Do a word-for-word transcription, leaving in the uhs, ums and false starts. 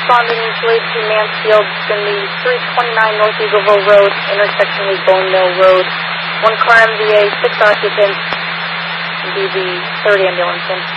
responding each way to Mansfield. It's going to be three twenty-nine North Eagleville Road, intersection with Bone Mill Road. One car M V A, six occupants. Be the third ambulance in.